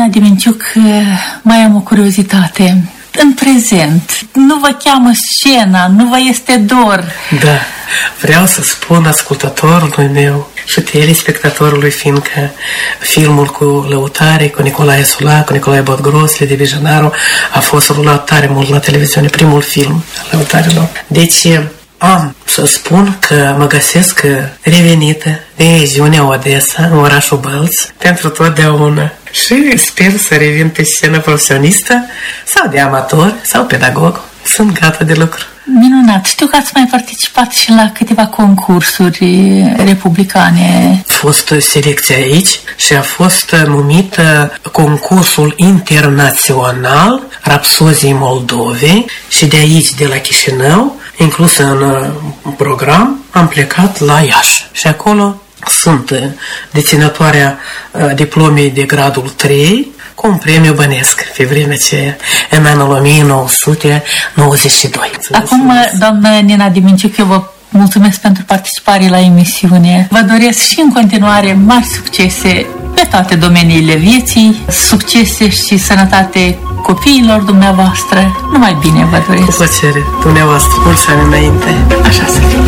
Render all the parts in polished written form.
Nina Diminciuc, mai am o curiozitate. În prezent, nu vă cheamă scena, nu vă este dor? Da, vreau să spun ascultătorului meu și telespectatorului, fiindcă filmul cu Lăutare, cu Nicolae Sula, cu Nicolae Botgros, Lidia Vijanaru, a fost rulat tare mult la televiziune, primul film al Lăutarilor. Deci am să spun că mă găsesc revenită din regiunea Odessa, în orașul Bălți, pentru totdeauna. Și sper să revin pe scenă profesionistă sau de amator sau pedagog. Sunt gata de lucru. Minunat! Știu că ați mai participat și la câteva concursuri republicane. A fost selecția aici și a fost numit concursul internațional Rapsozii Moldovei și de aici, de la Chișinău, inclus în program, am plecat la Iași. Și acolo sunt deținătoarea diplomei de gradul 3 cu un premiu bănesc pe vremea aceea, în anul 1992. Acum, doamnă Nina Diminciuc, eu vă mulțumesc pentru participare la emisiune. Vă doresc și în continuare mari succese pe toate domeniile vieții, succese și sănătate copiilor dumneavoastră. Numai bine vă doresc. Cu plăcere, dumneavoastră, mulți ani înainte. Așa să fie.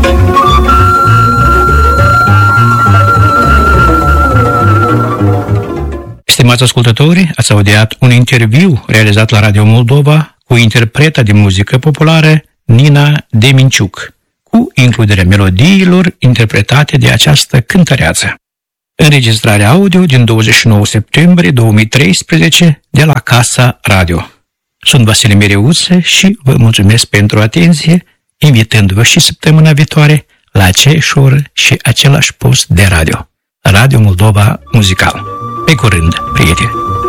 Stimați ascultători, ați audiat un interviu realizat la Radio Moldova cu interpreta de muzică populară Nina Diminciuc, cu includerea melodiilor interpretate de această cântăreață. Înregistrare audio din 29 septembrie 2013 de la Casa Radio. Sunt Vasile Mereuță și vă mulțumesc pentru atenție, invitându-vă și săptămâna viitoare la aceeași oră și același post de radio. Radio Moldova Muzical. Pe curând, prieteni!